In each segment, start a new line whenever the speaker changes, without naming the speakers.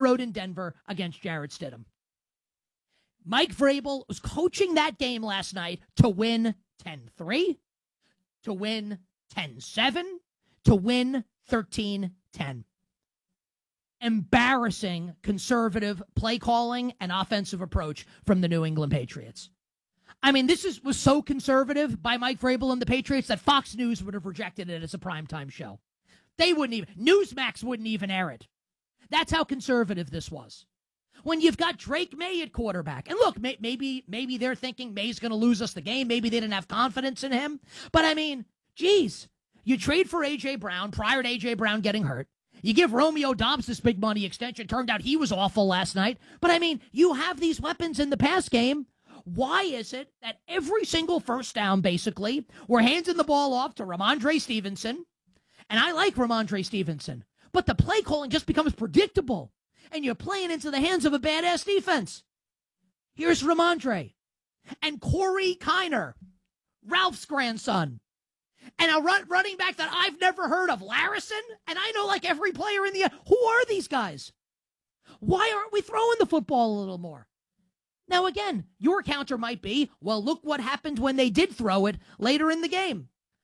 road in Denver against Jarrett Stidham. Mike Vrabel was coaching that game last night to win 10-3, to win 10-7, to win 13-10. Embarrassing conservative play calling and offensive approach from the New England Patriots. I mean, this was so conservative by Mike Vrabel and the Patriots that Fox News would have rejected it as a primetime show. They wouldn't even, Newsmax wouldn't even air it. That's how conservative this was. When you've got Drake May at quarterback, and look, maybe they're thinking May's going to lose us the game. Maybe they didn't have confidence in him. But I mean, geez, you trade for A.J. Brown prior to A.J. Brown getting hurt. You give Romeo Doubs this big money extension. Turned out he was awful last night. But I mean, you have these weapons in the pass game. Why is it that every single first down, basically, we're handing the ball off to Ramondre Stevenson? And I like Ramondre Stevenson. But the play calling just becomes predictable. And you're playing into the hands of a badass defense. Here's Ramondre. And Corey Kiner, Ralph's grandson. And a running back that I've never heard of, Larison. And I know like every player in the... Who are these guys? Why aren't we throwing the football a little more? Now, again, your counter might be, well, look what happened when they did throw it later in the game.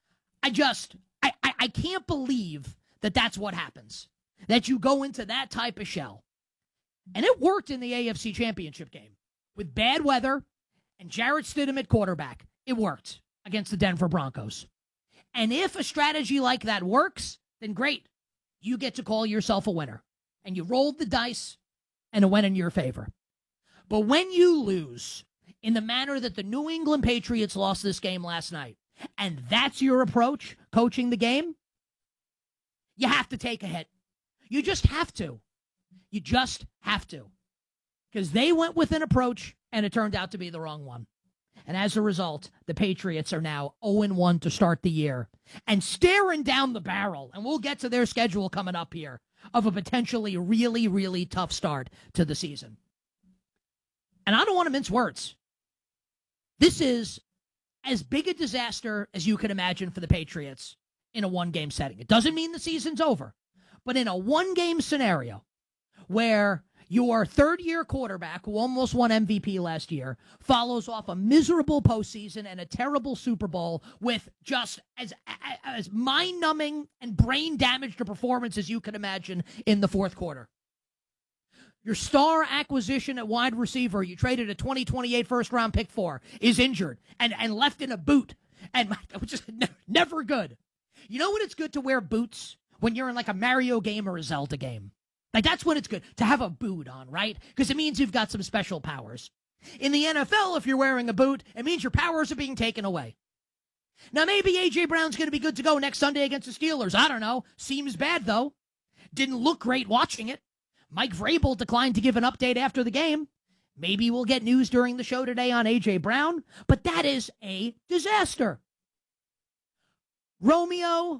I can't believe that that's what happens, that you go into that type of shell. And it worked in the AFC Championship game with bad weather and Jarrett Stidham at quarterback. It worked against the Denver Broncos. And if a strategy like that works, then great. You get to call yourself a winner. And you rolled the dice, and it went in your favor. But when you lose in the manner that the New England Patriots lost this game last night, and that's your approach, coaching the game, you have to take a hit. You just have to. You just have to. Because they went with an approach, and it turned out to be the wrong one. And as a result, the Patriots are now 0-1 to start the year and staring down the barrel, and we'll get to their schedule coming up here, of a potentially really, really tough start to the season. And I don't want to mince words. This is as big a disaster as you can imagine for the Patriots in a one-game setting. It doesn't mean the season's over, but in a one-game scenario where your third-year quarterback, who almost won MVP last year, follows off a miserable postseason and a terrible Super Bowl with just as mind-numbing and brain-damaged a performance as you can imagine in the fourth quarter. Your star acquisition at wide receiver, you traded a 2028 first-round pick for, is injured and left in a boot, and which is never good. You know when it's good to wear boots? When you're in like a Mario game or a Zelda game. Like, that's when it's good to have a boot on, right? Because it means you've got some special powers. In the NFL, if you're wearing a boot, it means your powers are being taken away. Now, maybe A.J. Brown's going to be good to go next Sunday against the Steelers. I don't know. Seems bad, though. Didn't look great watching it. Mike Vrabel declined to give an update after the game. Maybe we'll get news during the show today on A.J. Brown, but that is a disaster. Romeo,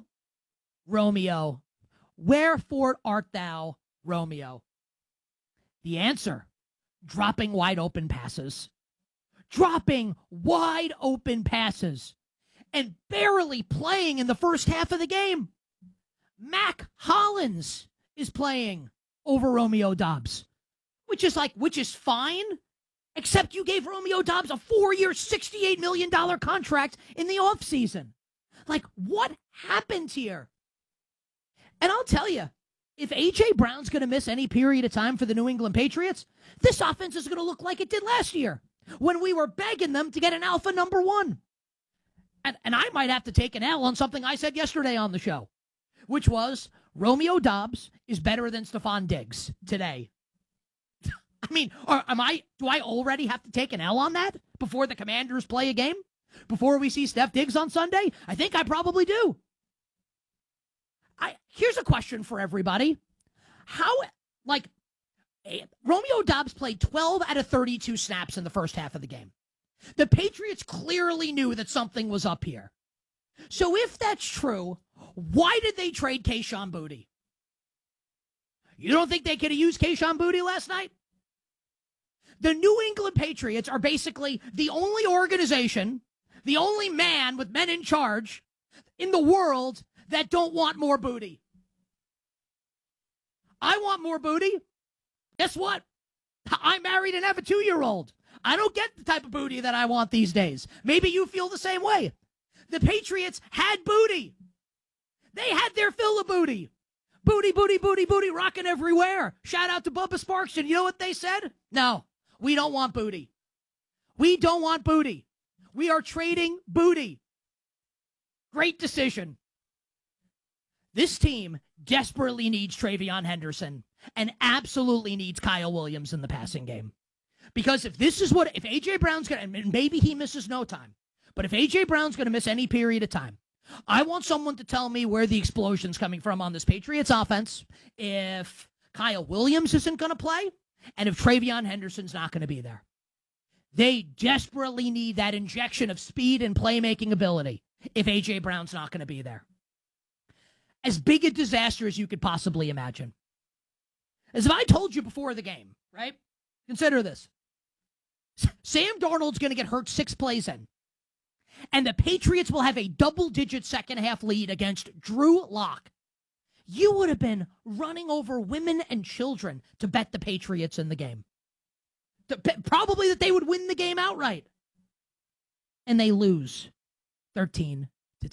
wherefore art thou, Romeo? The answer, dropping wide open passes. Dropping wide open passes. And barely playing in the first half of the game. Mac Hollins is playing over Romeo Doubs, which is fine, except you gave Romeo Doubs a 4-year, $68 million contract in the offseason. Like, what happened here? And I'll tell you, if A.J. Brown's going to miss any period of time for the New England Patriots, this offense is going to look like it did last year when we were begging them to get an alpha number one. And I might have to take an L on something I said yesterday on the show, which was Romeo Doubs is better than Stephon Diggs today. I mean, do I already have to take an L on that before the Commanders play a game? Before we see Steph Diggs on Sunday? I think I probably do. Here's a question for everybody. Romeo Doubs played 12 out of 32 snaps in the first half of the game. The Patriots clearly knew that something was up here. So if that's true, why did they trade Kayshon Boutte? You don't think they could have used Kayshon Boutte last night? The New England Patriots are basically the only organization, the only man with men in charge in the world that don't want more Boutte. I want more Boutte. guess what? I'm married and have a 2-year-old. I don't get the type of booty that I want these days. Maybe you feel the same way. The Patriots had booty. They had their fill of booty. Booty, booty, booty, booty, rocking everywhere. Shout out to Bubba Sparks. And you know what they said? No, we don't want booty. We don't want booty. We are trading booty. Great decision. This team desperately needs TreVeyon Henderson and absolutely needs Kyle Williams in the passing game. Because if A.J. Brown's going to, and maybe he misses no time, but if A.J. Brown's going to miss any period of time, I want someone to tell me where the explosion's coming from on this Patriots offense if Kyle Williams isn't going to play and if TreVeyon Henderson's not going to be there. They desperately need that injection of speed and playmaking ability if A.J. Brown's not going to be there. As big a disaster as you could possibly imagine. As if I told you before the game, right? Consider this. Sam Darnold's going to get hurt 6 plays in. And the Patriots will have a double-digit second-half lead against Drew Lock. You would have been running over women and children to bet the Patriots in the game. Probably that they would win the game outright. And they lose 13-10.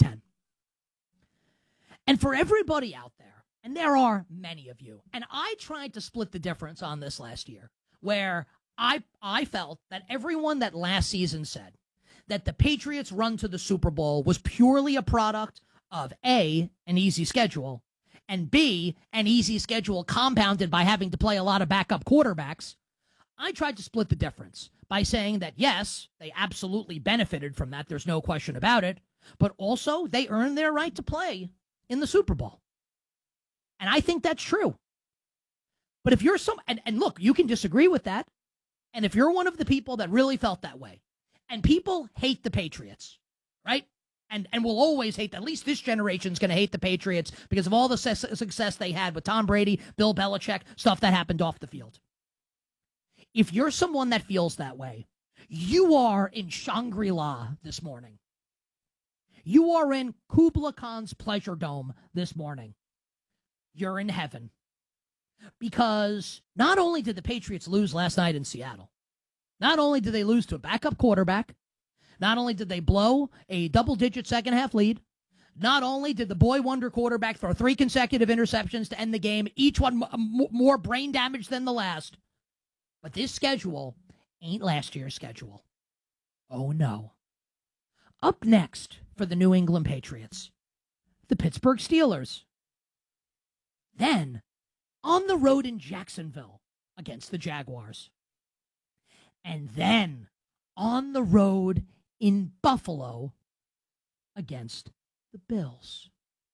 And for everybody out there, and there are many of you, and I tried to split the difference on this last year, where I felt that everyone that last season said that the Patriots' run to the Super Bowl was purely a product of A, an easy schedule, and B, an easy schedule compounded by having to play a lot of backup quarterbacks. I tried to split the difference by saying that, yes, they absolutely benefited from that. There's no question about it. But also, they earned their right to play in the Super Bowl. And I think that's true. But if you're and look, you can disagree with that. And if you're one of the people that really felt that way, and people hate the Patriots, right? And will always hate, at least this generation's going to hate the Patriots because of all the success they had with Tom Brady, Bill Belichick, stuff that happened off the field. If you're someone that feels that way, you are in Shangri-La this morning. You are in Kubla Khan's Pleasure Dome this morning. You're in heaven. Because not only did the Patriots lose last night in Seattle, not only did they lose to a backup quarterback, not only did they blow a double-digit second-half lead, not only did the boy wonder quarterback throw 3 consecutive interceptions to end the game, each one more brain damage than the last, but this schedule ain't last year's schedule. Oh, no. Up next for the New England Patriots, the Pittsburgh Steelers. Then, on the road in Jacksonville against the Jaguars. And then, on the road in Buffalo against the Bills.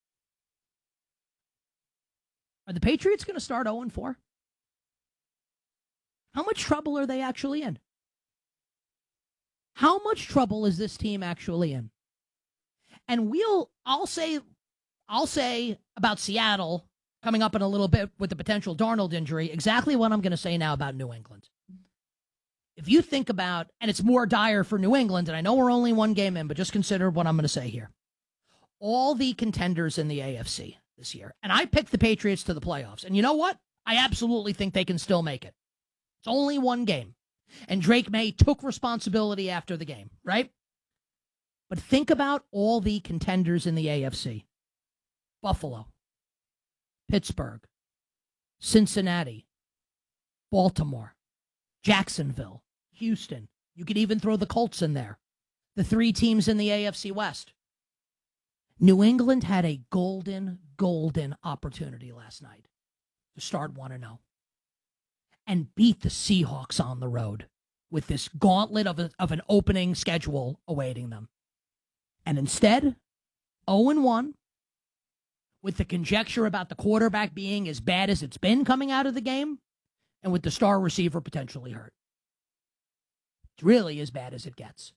Are the Patriots going to start 0-4? How much trouble are they actually in? How much trouble is this team actually in? And I'll say about Seattle coming up in a little bit with the potential Darnold injury, exactly what I'm going to say now about New England. If you think about, and it's more dire for New England, and I know we're only 1 game in, but just consider what I'm going to say here. All the contenders in the AFC this year, and I picked the Patriots to the playoffs, and you know what? I absolutely think they can still make it. It's only 1 game. And Drake May took responsibility after the game, right? But think about all the contenders in the AFC. Buffalo, Pittsburgh, Cincinnati, Baltimore, Jacksonville, Houston. You could even throw the Colts in there. The 3 teams in the AFC West. New England had a golden opportunity last night to start 1-0 and beat the Seahawks on the road with this gauntlet of an opening schedule awaiting them. And instead, 0-1, with the conjecture about the quarterback being as bad as it's been coming out of the game, and with the star receiver potentially hurt. It's really as bad as it gets.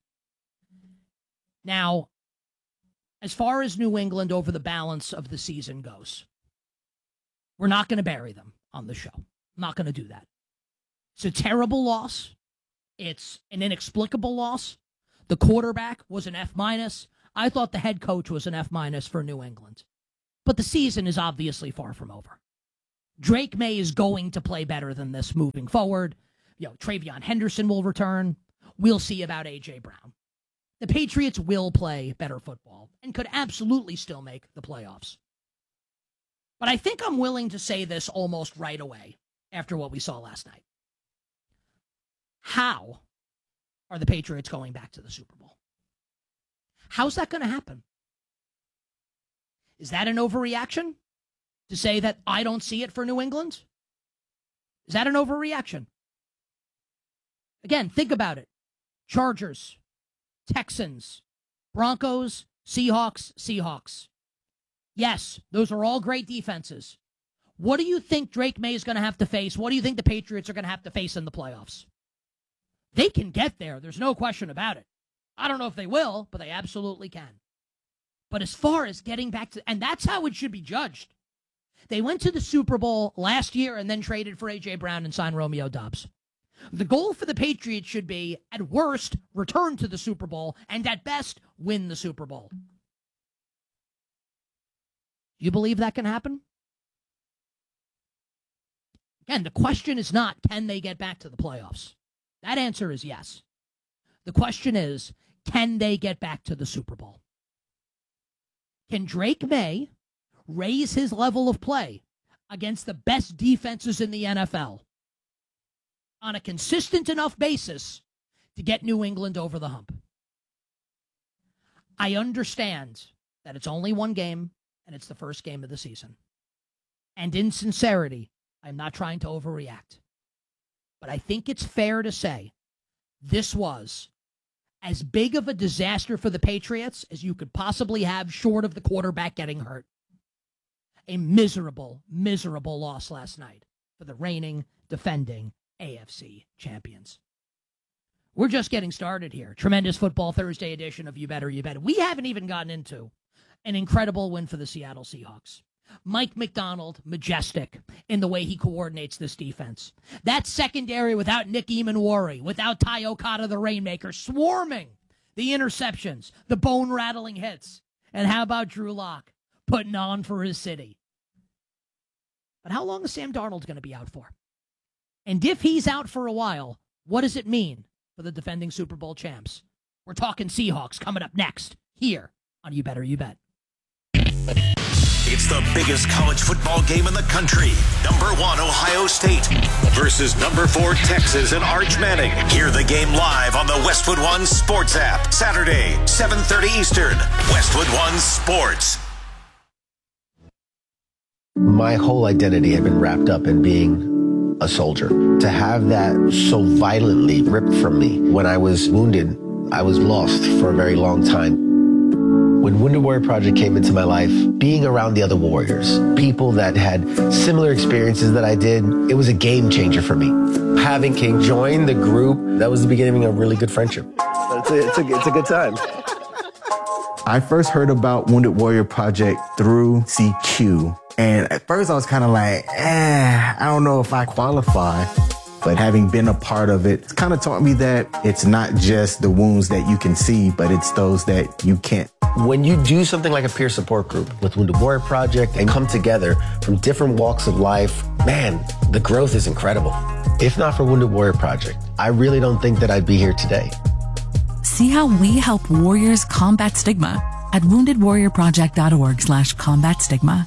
Now, as far as New England over the balance of the season goes, we're not going to bury them on the show. I'm not going to do that. It's a terrible loss. It's an inexplicable loss. The quarterback was an F-. I thought the head coach was an F- for New England. But the season is obviously far from over. Drake May is going to play better than this moving forward. Travion Henderson will return. We'll see about A.J. Brown. The Patriots will play better football and could absolutely still make the playoffs. But I think I'm willing to say this almost right away after what we saw last night. How are the Patriots going back to the Super Bowl? How's that going to happen? Is that an overreaction to say that I don't see it for New England? Is that an overreaction? Again, think about it. Chargers, Texans, Broncos, Seahawks. Yes, those are all great defenses. What do you think Drake May is going to have to face? What do you think the Patriots are going to have to face in the playoffs? They can get there. There's no question about it. I don't know if they will, but they absolutely can. But as far as getting back to, and that's how it should be judged. They went to the Super Bowl last year and then traded for A.J. Brown and signed Romeo Doubs. The goal for the Patriots should be, at worst, return to the Super Bowl, and at best, win the Super Bowl. Do you believe that can happen? Again, the question is not, can they get back to the playoffs? That answer is yes. The question is, can they get back to the Super Bowl? Can Drake May raise his level of play against the best defenses in the NFL on a consistent enough basis to get New England over the hump? I understand that it's only one game and it's the first game of the season. And in sincerity, I'm not trying to overreact. But I think it's fair to say this was as big of a disaster for the Patriots as you could possibly have short of the quarterback getting hurt. A miserable, miserable loss last night for the reigning, defending AFC champions. We're just getting started here. Tremendous Football Thursday edition of You Better, You Bet. We haven't even gotten into an incredible win for the Seattle Seahawks. Mike McDonald, majestic in the way he coordinates this defense. That secondary without Nick Emanwari, without Ty Okada, the Rainmaker, swarming the interceptions, the bone-rattling hits. And how about Drew Lock putting on for his city? But how long is Sam Darnold going to be out for? And if he's out for a while, what does it mean for the defending Super Bowl champs? We're talking Seahawks coming up next here on You Better, You Bet.
It's the biggest college football game in the country. Number 1, Ohio State versus number 4, Texas and Arch Manning. Hear the game live on the Westwood One Sports app. Saturday, 7:30 Eastern. Westwood One Sports.
My whole identity had been wrapped up in being a soldier. To have that so violently ripped from me when I was wounded, I was lost for a very long time. When Wounded Warrior Project came into my life, being around the other warriors, people that had similar experiences that I did, it was a game changer for me. Having King join the group, that was the beginning of a really good friendship. It's a good time.
I first heard about Wounded Warrior Project through CQ. And at first I was kind of like, I don't know if I qualify. But having been a part of it, it's kind of taught me that it's not just the wounds that you can see, but it's those that you can't.
When you do something like a peer support group with Wounded Warrior Project and come together from different walks of life, man, the growth is incredible. If not for Wounded Warrior Project, I really don't think that I'd be here today.
See how we help warriors combat stigma at woundedwarriorproject.org/combat stigma.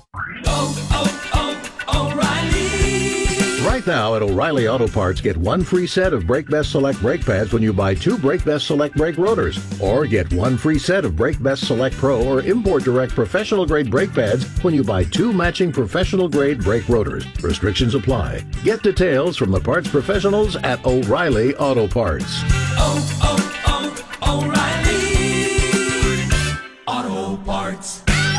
Right now at O'Reilly Auto Parts, get one free set of Brake Best Select brake pads when you buy 2 Brake Best Select brake rotors. Or get one free set of Brake Best Select Pro or Import Direct professional grade brake pads when you buy 2 matching professional grade brake rotors. Restrictions apply. Get details from the parts professionals at O'Reilly Auto Parts.
O'Reilly Auto Parts.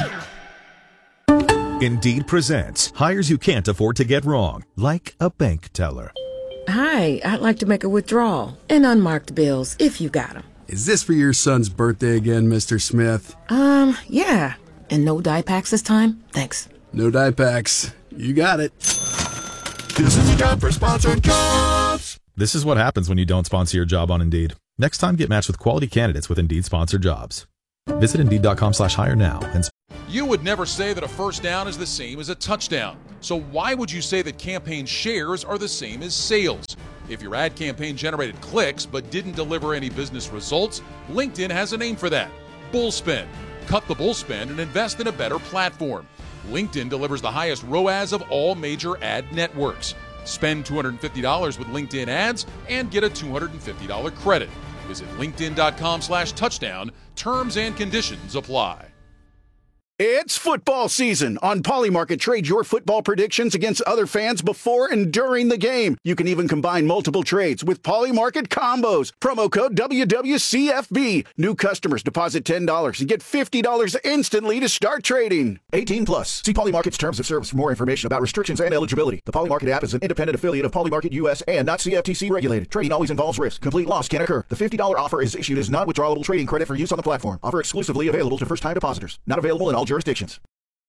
Indeed presents hires you can't afford to get wrong, like a bank teller.
Hi, I'd like to make a withdrawal. And unmarked bills, if you got them.
Is this for your son's birthday again, Mr. Smith?
Yeah. And no dye packs this time? Thanks.
No dye packs. You got it.
This is a job for sponsored jobs. This is what happens when you don't sponsor your job on Indeed. Next time, get matched with quality candidates with Indeed sponsored jobs. Visit Indeed.com/hire now and
You would never say that a first down is the same as a touchdown. So why would you say that campaign shares are the same as sales? If your ad campaign generated clicks but didn't deliver any business results, LinkedIn has a name for that: bullspend. Cut the bullspend and invest in a better platform. LinkedIn delivers the highest ROAS of all major ad networks. Spend $250 with LinkedIn ads and get a $250 credit. Visit linkedin.com/touchdown. Terms and conditions apply.
It's football season. On Polymarket, trade your football predictions against other fans before and during the game. You can even combine multiple trades with Polymarket combos. Promo code WWCFB. New customers deposit $10 and get $50 instantly to start trading. 18 plus. See Polymarket's terms of service for more information about restrictions and eligibility. The Polymarket app is an independent affiliate of Polymarket US and not CFTC regulated. Trading always involves risk. Complete loss can occur. The $50 offer is issued as non-withdrawable trading credit for use on the platform. Offer exclusively available to first-time depositors. Not available in all jurisdictions.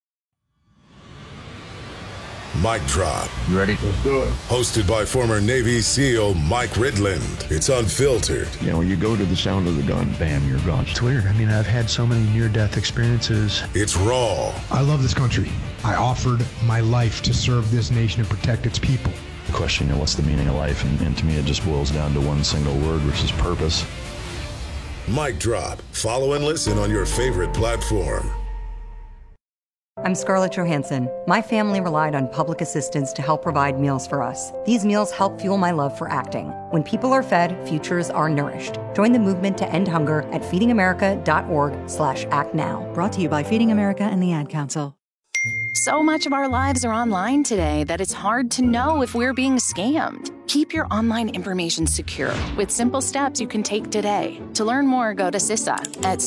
Mic Drop.
You ready? Let's do it.
Hosted by former Navy SEAL Mike Ridland. It's unfiltered.
You know, when you go to the sound of the gun, bam, you're gone.
It's weird. I mean, I've had so many near-death experiences.
It's raw.
I love this country. I offered my life to serve this nation and protect its people.
The question, you know, what's the meaning of life? And to me, it just boils down to one single word, which is purpose.
Mic Drop. Follow and listen on your favorite platform.
I'm Scarlett Johansson. My family relied on public assistance to help provide meals for us. These meals help fuel my love for acting. When people are fed, futures are nourished. Join the movement to end hunger at feedingamerica.org/actnow.
Brought to you by Feeding America and the Ad Council.
So much of our lives are online today that it's hard to know if we're being scammed. Keep your online information secure with simple steps you can take today. To learn more, go to CISA at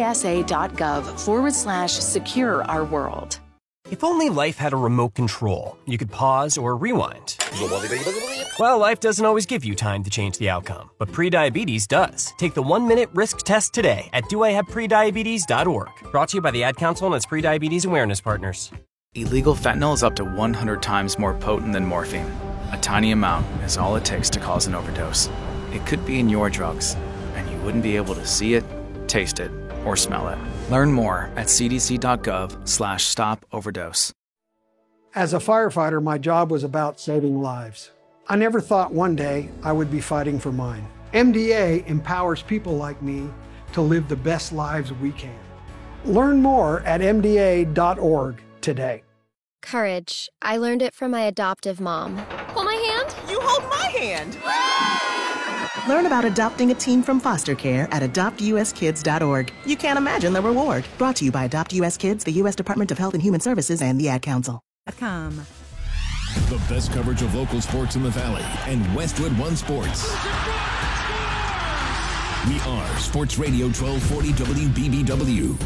CISA.gov/secure our world.
If only life had a remote control, you could pause or rewind. Well, life doesn't always give you time to change the outcome, but prediabetes does. Take the 1-minute risk test today at doihaveprediabetes.org. Brought to you by the Ad Council and its prediabetes awareness partners.
Illegal fentanyl is up to 100 times more potent than morphine. A tiny amount is all it takes to cause an overdose. It could be in your drugs, and you wouldn't be able to see it, taste it, or smell it. Learn more at cdc.gov/stop-overdose.
As a firefighter, my job was about saving lives. I never thought one day I would be fighting for mine. MDA empowers people like me to live the best lives we can. Learn more at mda.org today.
Courage. I learned it from my adoptive mom. Hold my hand.
You hold my hand. Learn about adopting a teen from foster care at adoptuskids.org. You can't imagine the reward. Brought to you by Adopt US Kids, the U.S. Department of Health and Human Services, and the Ad Council.
The best coverage of local sports in the Valley and Westwood One Sports. We are Sports Radio 1240 WBBW.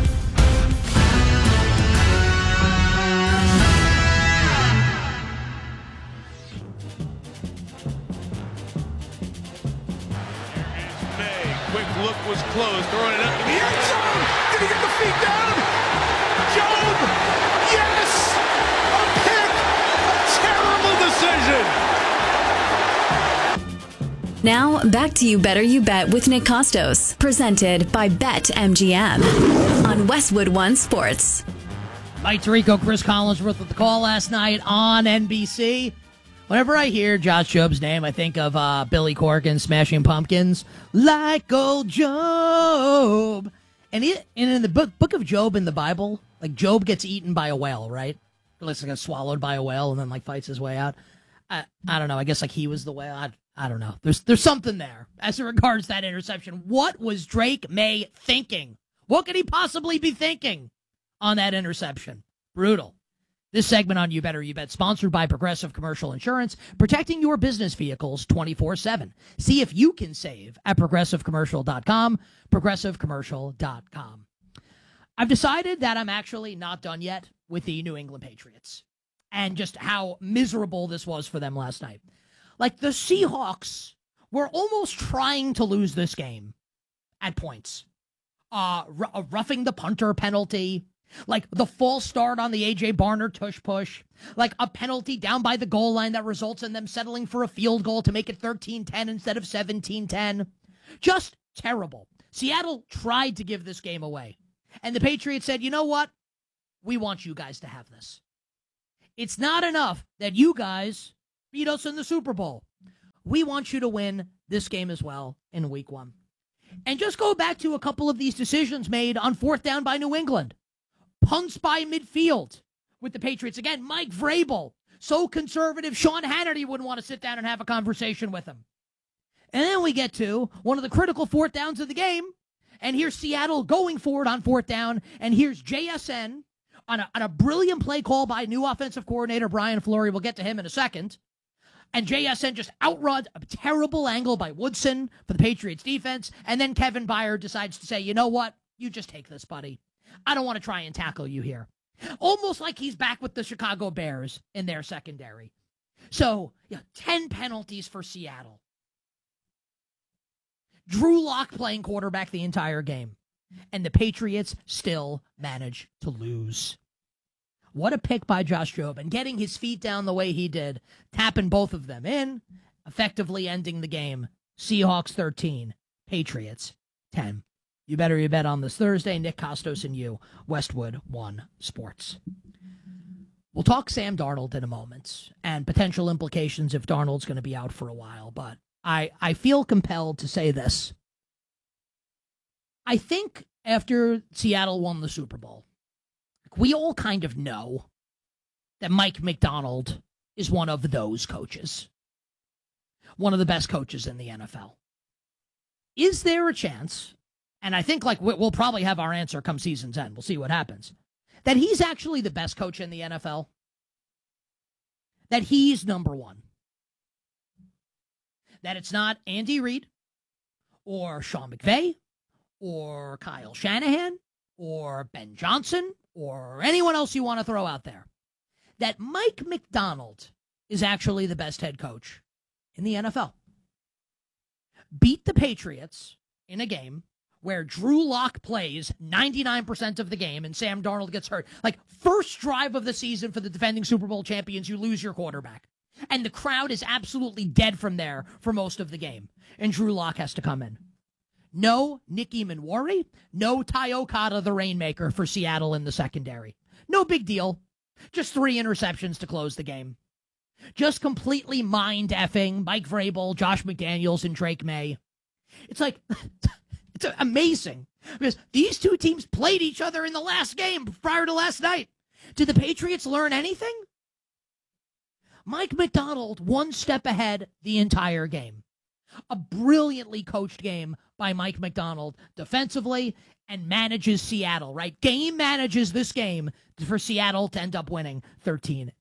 Look was closed, throwing it up in the end zone. Did he get the feet down? Job, yes! A pick! A terrible decision!
Now, back to You Better You Bet with Nick Costos, presented by BetMGM on Westwood One Sports.
Mike Tirico, Chris Collinsworth with the call last night on NBC. Whenever I hear Josh Job's name, I think of Billy Corgan, Smashing Pumpkins, like old Job. And in the book of Job in the Bible, like Job gets eaten by a whale, right? Or like swallowed by a whale and then like fights his way out. I don't know. I guess like he was the whale. I don't know. There's something there as it regards that interception. What was Drake May thinking? What could he possibly be thinking on that interception? Brutal. This segment on You Better You Bet, sponsored by Progressive Commercial Insurance, protecting your business vehicles 24/7. See if you can save at progressivecommercial.com, progressivecommercial.com. I've decided that I'm actually not done yet with the New England Patriots and just how miserable this was for them last night. Like, the Seahawks were almost trying to lose this game at points. Roughing the punter penalty, like the false start on the A.J. Barner tush push, like a penalty down by the goal line that results in them settling for a field goal to make it 13-10 instead of 17-10. Just terrible. Seattle tried to give this game away. And the Patriots said, you know what? we want you guys to have this. It's not enough that you guys beat us in the Super Bowl. We want you to win this game as well in week 1. And just go back to a couple of these decisions made on 4th down by New England. Punts by midfield with the Patriots. Again, Mike Vrabel, so conservative, Sean Hannity wouldn't want to sit down and have a conversation with him. And then we get to one of the critical 4th downs of the game, and here's Seattle going for it on 4th down, and here's JSN on a brilliant play call by new offensive coordinator Brian Fleury. We'll get to him in a second. And JSN just outruns a terrible angle by Woodson for the Patriots defense. And then Kevin Byard decides to say, you know what? You just take this, buddy. I don't want to try and tackle you here. Almost like he's back with the Chicago Bears in their secondary. So, 10 penalties for Seattle. Drew Lock playing quarterback the entire game. And the Patriots still manage to lose. What a pick by Josh Jobe, and getting his feet down the way he did, tapping both of them in, effectively ending the game. Seahawks 13, Patriots 10. You better you bet on this Thursday. Nick Kostos and you, Westwood One Sports. We'll talk Sam Darnold in a moment and potential implications if Darnold's going to be out for a while, but I feel compelled to say this. I think after Seattle won the Super Bowl, we all kind of know that Mike Macdonald is one of those coaches. One of the best coaches in the NFL. Is there a chance, and I think we'll probably have our answer come season's end, we'll see what happens, that he's actually the best coach in the NFL? That he's number one? That it's not Andy Reid or Sean McVay or Kyle Shanahan or Ben Johnson or anyone else you want to throw out there, that Mike Macdonald is actually the best head coach in the NFL. Beat the Patriots in a game where Drew Lock plays 99% of the game and Sam Darnold gets hurt. First drive of the season for the defending Super Bowl champions, you lose your quarterback. And the crowd is absolutely dead from there for most of the game. And Drew Lock has to come in. No Nicky Manwari, no Ty Okada, the Rainmaker for Seattle in the secondary. No big deal. Just 3 interceptions to close the game. Just completely mind-effing Mike Vrabel, Josh McDaniels, and Drake May. It's it's amazing. Because these two teams played each other in the last game prior to last night. Did the Patriots learn anything? Mike Macdonald one step ahead the entire game. A brilliantly coached game by Mike Macdonald defensively and manages Seattle, right? Game manages this game for Seattle to end up winning 13-10.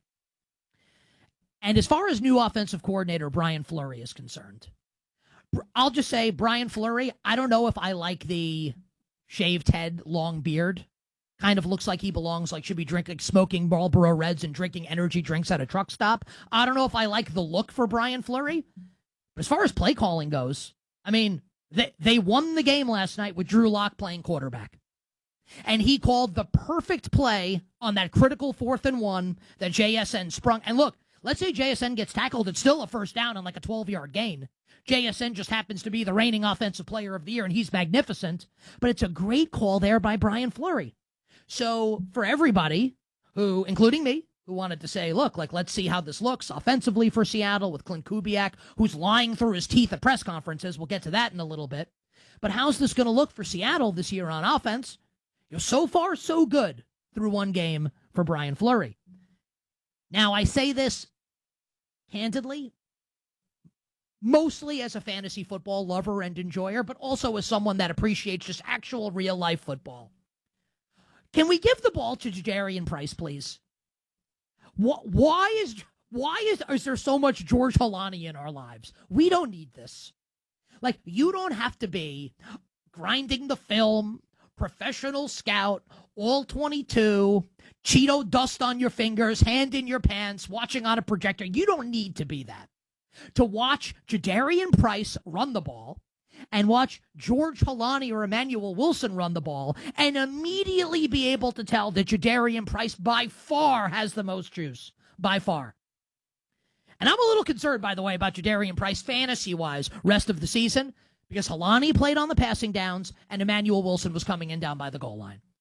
And as far as new offensive coordinator Brian Fleury is concerned, I'll just say Brian Fleury, I don't know if I like the shaved head, long beard. Kind of looks like he belongs, should be drinking, smoking Marlboro Reds and drinking energy drinks at a truck stop. I don't know if I like the look for Brian Fleury. But as far as play calling goes, I mean, they won the game last night with Drew Lock playing quarterback. And he called the perfect play on that critical 4th and 1 that JSN sprung. And look, let's say JSN gets tackled. It's still a first down on a 12-yard gain. JSN just happens to be the reigning offensive player of the year, and he's magnificent. But it's a great call there by Brian Fleury. So for everybody who, including me, who wanted to say, look, let's see how this looks offensively for Seattle with Clint Kubiak, who's lying through his teeth at press conferences. We'll get to that in a little bit. But how's this going to look for Seattle this year on offense? So far, so good through one game for Brian Fleury. Now, I say this candidly, mostly as a fantasy football lover and enjoyer, but also as someone that appreciates just actual real-life football. Can we give the ball to Jadarian Price, please? Why is there so much George Holani in our lives? We don't need this. You don't have to be grinding the film, professional scout, all 22, Cheeto dust on your fingers, hand in your pants, watching on a projector. You don't need to be that. To watch Jadarian Price run the ball and watch George Holani or Emmanuel Wilson run the ball and immediately be able to tell that Jadarian Price by far has the most juice. By far. And I'm a little concerned, by the way, about Jadarian Price fantasy-wise rest of the season because Holani played on the passing downs and Emmanuel Wilson was coming in down by the goal line.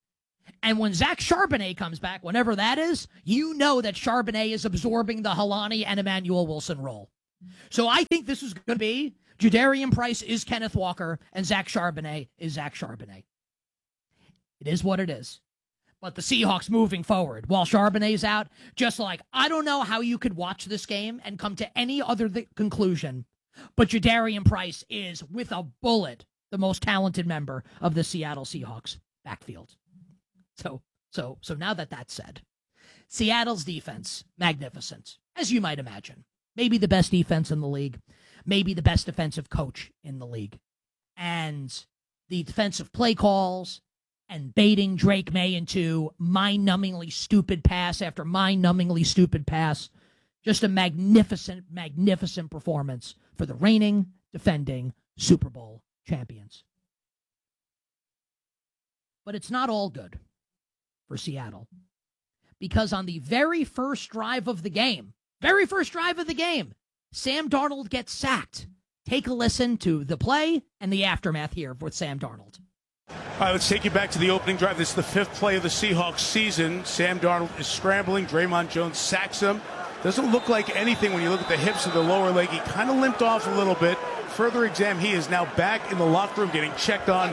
And when Zach Charbonnet comes back, whenever that is, you know that Charbonnet is absorbing the Helani and Emmanuel Wilson role. So I think this is going to be Jadarian Price is Kenneth Walker and Zach Charbonnet is Zach Charbonnet. It is what it is. But the Seahawks moving forward while Charbonnet's out, just like, I don't know how you could watch this game and come to any other conclusion, but Jadarian Price is, with a bullet, the most talented member of the Seattle Seahawks backfield. So now that that's said, Seattle's defense, magnificent, as you might imagine. Maybe the best defense in the league, maybe the best defensive coach in the league. And the defensive play calls and baiting Drake May into mind-numbingly stupid pass after mind-numbingly stupid pass. Just a magnificent, magnificent performance for the reigning, defending Super Bowl champions. But it's not all good for Seattle. Because on the very first drive of the game, Sam Darnold gets sacked. Take a listen to the play and the aftermath here with Sam Darnold.
All right, let's take you back to the opening drive. This is the 5th play of the Seahawks season. Sam Darnold is scrambling. Draymond Jones sacks him. Doesn't look like anything when you look at the hips of the lower leg. He kind of limped off a little bit. Further exam, he is now back in the locker room getting checked on.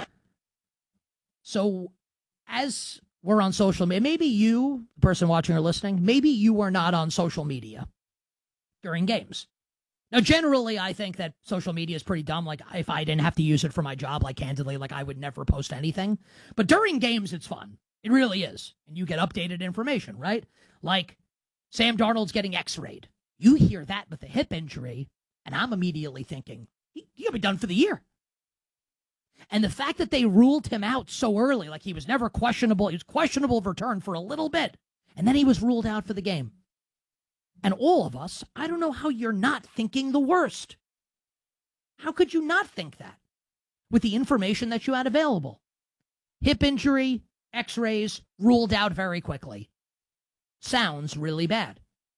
So as we're on social media, maybe you, the person watching or listening, maybe you are not on social media during games. Now, generally, I think that social media is pretty dumb. Like, if I didn't have to use it for my job, like, candidly, like, I would never post anything. But during games, it's fun. It really is. And you get updated information, right? Like, Sam Darnold's getting x-rayed. You hear that with a hip injury, and I'm immediately thinking, he's going to be done for the year. And the fact that they ruled him out so early, like, he was never questionable. He was questionable of return for a little bit. And then he was ruled out for the game. And all of us, I don't know how you're not thinking the worst. How could you not think that with the information that you had available? Hip injury, x-rays, ruled out very quickly. Sounds really bad.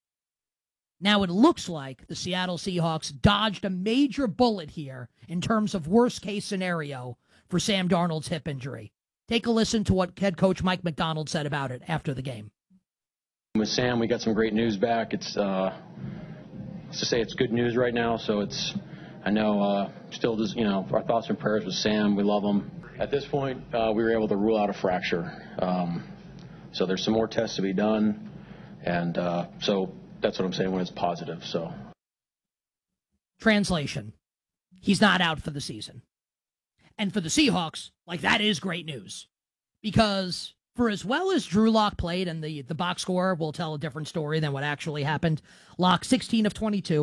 Now it looks like the Seattle Seahawks dodged a major bullet here in terms of worst-case scenario for Sam Darnold's hip injury. Take a listen to what head coach Mike McDonald said about it after the game.
With Sam, we got some great news back. It's to say it's good news right now. So I know, still just, our thoughts and prayers with Sam. We love him. At this point, we were able to rule out a fracture. So there's some more tests to be done, and so that's what I'm saying when it's positive. So,
translation: he's not out for the season, and for the Seahawks, like, that is great news, because for as well as Drew Lock played, and the box score will tell a different story than what actually happened, Lock 16 of 22,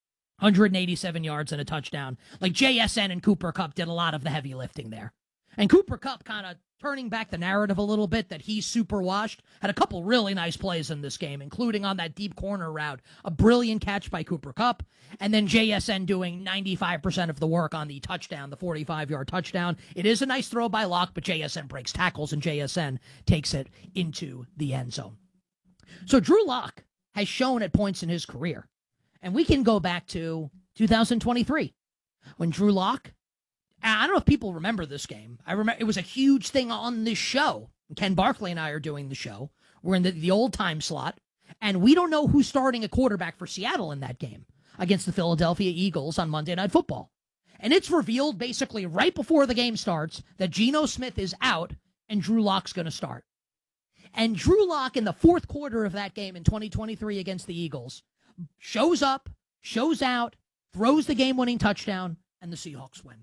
187 yards and a touchdown. Like, JSN and Cooper Kupp did a lot of the heavy lifting there. And Cooper Kupp kind of turning back the narrative a little bit that he's super washed, had a couple really nice plays in this game, including on that deep corner route, a brilliant catch by Cooper Kupp, and then JSN doing 95% of the work on the touchdown, the 45-yard touchdown. It is a nice throw by Locke, but JSN breaks tackles, and JSN takes it into the end zone. So Drew Lock has shown at points in his career, and we can go back to 2023, when Drew Lock, I don't know if people remember this game. I remember it was a huge thing on this show. Ken Barkley and I are doing the show. We're in the old time slot, and we don't know who's starting a quarterback for Seattle in that game against the Philadelphia Eagles on Monday Night Football. And it's revealed basically right before the game starts that Geno Smith is out and Drew Lock's going to start. And Drew Lock in the fourth quarter of that game in 2023 against the Eagles shows up, shows out, throws the game-winning touchdown, and the Seahawks win.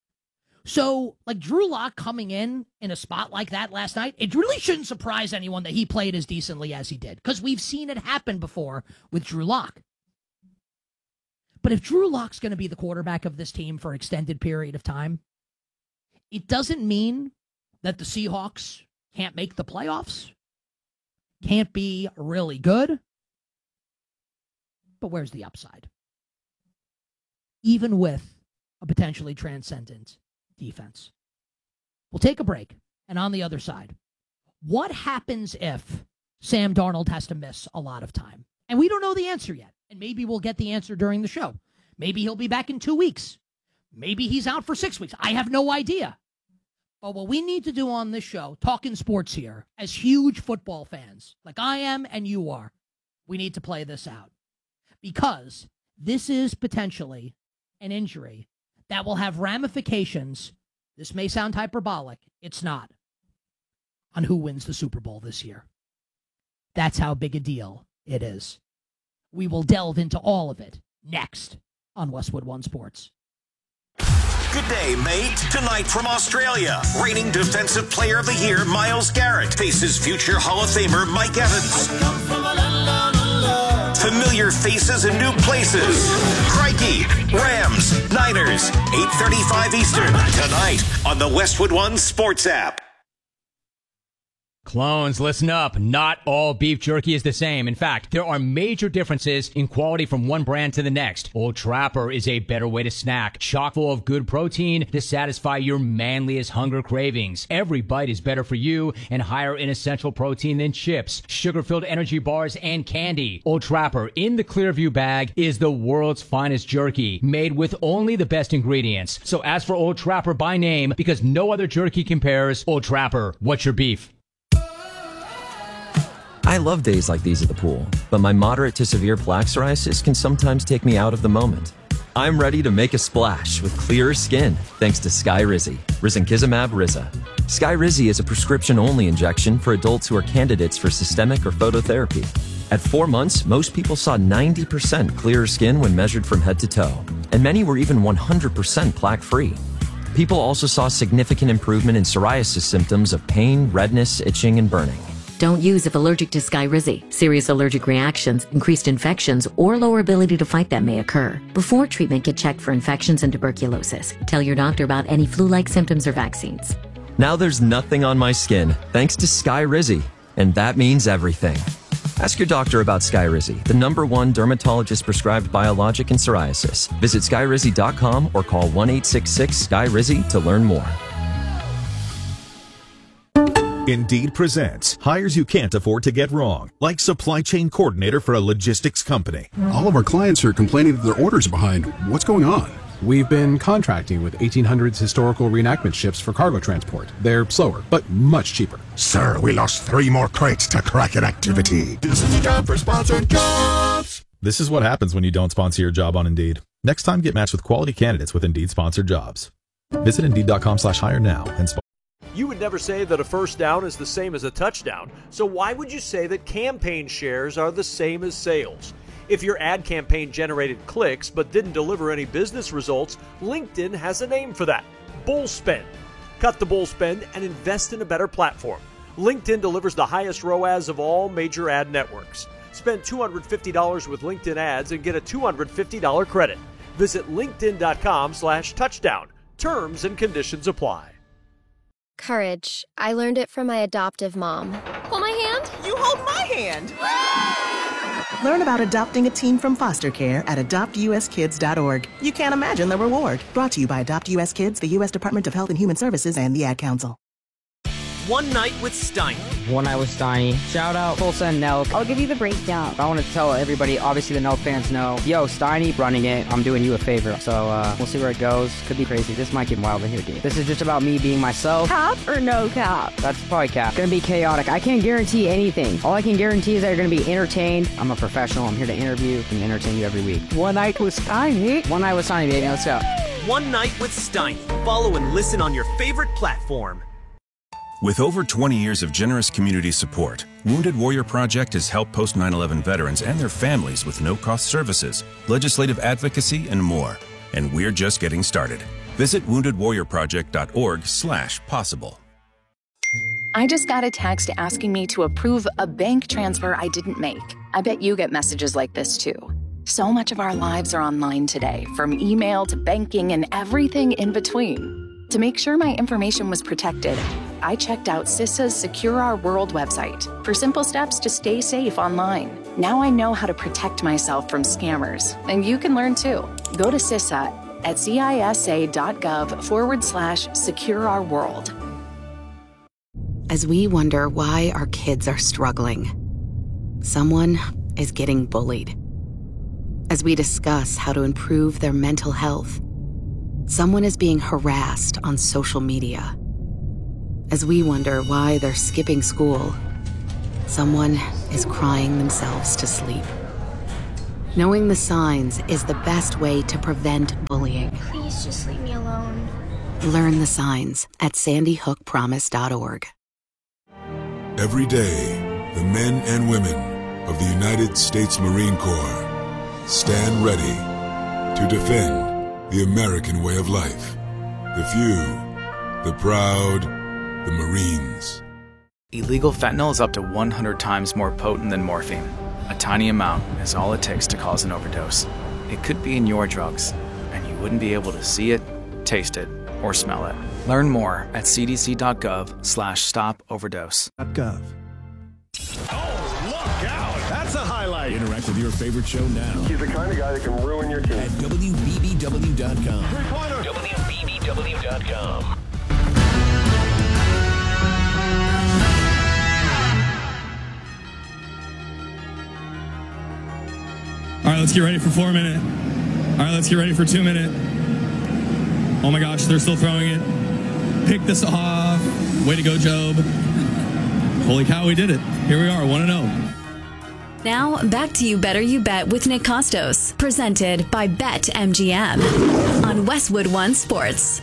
So, like, Drew Lock coming in a spot like that last night, it really shouldn't surprise anyone that he played as decently as he did, because we've seen it happen before with Drew Lock. But if Drew Lock's going to be the quarterback of this team for an extended period of time, it doesn't mean that the Seahawks can't make the playoffs, can't be really good, but where's the upside? Even with a potentially transcendent defense. We'll take a break, and on the other side, what happens if Sam Darnold has to miss a lot of time? And we don't know the answer yet, and maybe we'll get the answer during the show. Maybe he'll be back in 2 weeks. Maybe he's out for 6 weeks. I have no idea. But what we need to do on this show, talking sports here, as huge football fans, like I am and you are, we need to play this out. Because this is potentially an injury that will have ramifications. This may sound hyperbolic. It's not. On who wins the Super Bowl this year. That's how big a deal it is. We will delve into all of it next on Westwood One Sports.
Good day, mate. Tonight from Australia, reigning Defensive Player of the Year Myles Garrett faces future Hall of Famer Mike Evans. Familiar faces and new places. Crikey, Rams, Niners, 8:35 Eastern, tonight on the Westwood One Sports app.
Clones, listen up. Not all beef jerky is the same. In fact, there are major differences in quality from one brand to the next. Old Trapper is a better way to snack, chock full of good protein to satisfy your manliest hunger cravings. Every bite is better for you and higher in essential protein than chips, sugar-filled energy bars, and candy. Old Trapper in the Clearview bag is the world's finest jerky, made with only the best ingredients. So ask for Old Trapper by name because no other jerky compares. Old Trapper, what's your beef?
I love days like these at the pool, but my moderate to severe plaque psoriasis can sometimes take me out of the moment. I'm ready to make a splash with clearer skin thanks to Skyrizi, risankizumab Riza. Skyrizi is a prescription-only injection for adults who are candidates for systemic or phototherapy. At 4 months, most people saw 90% clearer skin when measured from head to toe, and many were even 100% plaque-free. People also saw significant improvement in psoriasis symptoms of pain, redness, itching, and burning.
Don't use if allergic to Skyrizi. Serious allergic reactions, increased infections, or lower ability to fight them may occur. Before treatment, get checked for infections and tuberculosis. Tell your doctor about any flu-like symptoms or vaccines.
Now there's nothing on my skin thanks to Skyrizi, and that means everything. Ask your doctor about Skyrizi, the #1 dermatologist-prescribed biologic in psoriasis. Visit Skyrizi.com or call 1-866-SKYRIZI to learn more.
Indeed presents hires you can't afford to get wrong, like supply chain coordinator for a logistics company.
All of our clients are complaining that their orders are behind. What's going on?
We've been contracting with 1800s historical reenactment ships for cargo transport. They're slower, but much cheaper.
Sir, we lost 3 more crates to Kraken activity. This is a job for sponsored jobs.
This is what happens when you don't sponsor your job on Indeed. Next time, get matched with quality candidates with Indeed sponsored jobs. Visit Indeed.com/hire now and sponsor.
You would never say that a first down is the same as a touchdown, so why would you say that campaign shares are the same as sales? If your ad campaign generated clicks but didn't deliver any business results, LinkedIn has a name for that: bull spend. Cut the bull spend and invest in a better platform. LinkedIn delivers the highest ROAS of all major ad networks. Spend $250 with LinkedIn ads and get a $250 credit. Visit linkedin.com/touchdown. Terms and conditions apply.
Courage. I learned it from my adoptive mom. Hold my hand.
You hold my hand. Learn about adopting a teen from foster care at adoptuskids.org. You can't imagine the reward. Brought to you by Adopt US Kids, the U.S. Department of Health and Human Services, and the Ad Council.
One Night with Steiny.
One Night with Steiny. Shout out Tulsa and Nelk.
I'll give you the breakdown.
I want to tell everybody, obviously the Nelk fans know, yo, Steiny running it, I'm doing you a favor. So we'll see where it goes. Could be crazy. This might get wild in here, dude. This is just about me being myself.
Cap or no cap?
That's probably cap. Gonna be chaotic. I can't guarantee anything. All I can guarantee is that you're gonna be entertained. I'm a professional. I'm here to interview and entertain you every week.
One Night with Steiny.
One Night with Steiny, baby. Let's go.
One Night with Steiny. Follow and listen on your favorite platform.
With over 20 years of generous community support, Wounded Warrior Project has helped post-9/11 veterans and their families with no-cost services, legislative advocacy, and more. And we're just getting started. Visit woundedwarriorproject.org/possible.
I just got a text asking me to approve a bank transfer I didn't make. I bet you get messages like this too. So much of our lives are online today, from email to banking and everything in between. To make sure my information was protected, I checked out CISA's Secure Our World website for simple steps to stay safe online. Now I know how to protect myself from scammers, and you can learn too. Go to CISA at cisa.gov/Secure Our World.
As we wonder why our kids are struggling, someone is getting bullied. As we discuss how to improve their mental health, someone is being harassed on social media. As we wonder why they're skipping school, someone is crying themselves to sleep. Knowing the signs is the best way to prevent bullying.
Please just leave me alone.
Learn the signs at sandyhookpromise.org.
Every day, the men and women of the United States Marine Corps stand ready to defend the American way of life. The few, the proud, the Marines.
Illegal fentanyl is up to 100 times more potent than morphine. A tiny amount is all it takes to cause an overdose. It could be in your drugs, and you wouldn't be able to see it, taste it, or smell it. Learn more at cdc.gov/stopoverdose.
.gov.
Oh, look out! That's a highlight. Interact with your favorite show now. He's the kind of guy that can ruin your team. At WBBW.com. Three-pointer. WBBW.com.
All right, let's get ready for 4 minute. All right, let's get ready for 2 minute. Oh my gosh, they're still throwing it. Pick this off. Way to go, Job. Holy cow, we did it. Here we are, 1-0.
Now, back to You Better You Bet with Nick Costos, presented by BetMGM on Westwood One Sports.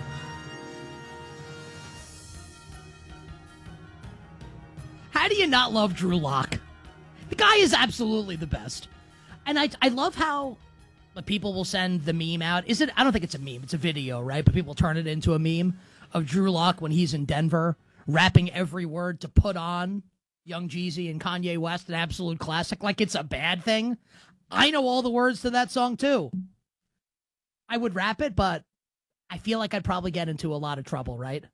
How do you not love Drew Lock? The guy is absolutely the best. And I love how people will send the meme out. I don't think it's a meme. It's a video, right? But people turn it into a meme of Drew Lock when he's in Denver, rapping every word to Put On, Young Jeezy and Kanye West, an absolute classic. Like it's a bad thing. I know all the words to that song, too. I would rap it, but I feel like I'd probably get into a lot of trouble, right?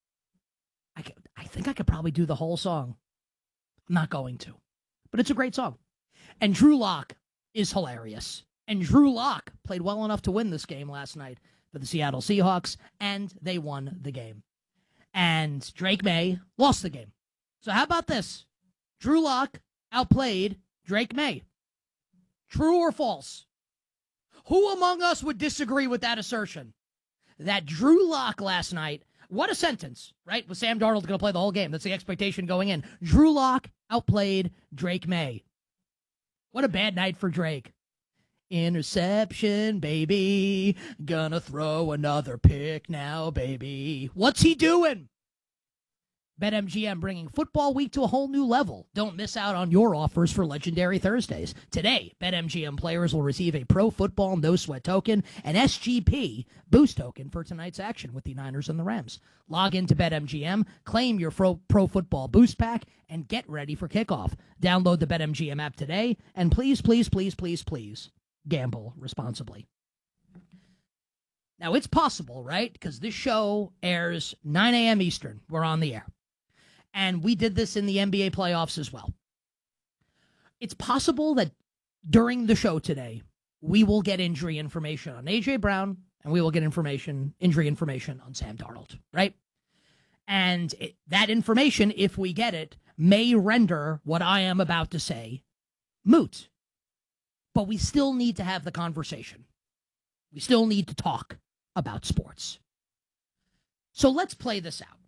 I think I could probably do the whole song. I'm not going to. But it's a great song. And Drew Lock is hilarious. And Drew Lock played well enough to win this game last night for the Seattle Seahawks, and they won the game. And Drake May lost the game. So how about this? Drew Lock outplayed Drake May. True or false? Who among us would disagree with that assertion? That Drew Lock last night, what a sentence, right? With Sam Darnold going to play the whole game. That's the expectation going in. Drew Lock outplayed Drake May. What a bad night for Drake. Interception, baby. Gonna throw another pick now, baby. What's he doing? BetMGM bringing football week to a whole new level. Don't miss out on your offers for Legendary Thursdays. Today, BetMGM players will receive a Pro Football No Sweat token, an SGP boost token for tonight's action with the Niners and the Rams. Log into BetMGM, claim your Pro Football boost pack, and get ready for kickoff. Download the BetMGM app today, and please, please, please, please, please, gamble responsibly. Now, it's possible, right? Because this show airs 9 a.m. Eastern. We're on the air. And we did this in the NBA playoffs as well. It's possible that during the show today, we will get injury information on A.J. Brown, and we will get injury information on Sam Darnold, right? And that information, if we get it, may render what I am about to say moot. But we still need to have the conversation. We still need to talk about sports. So let's play this out.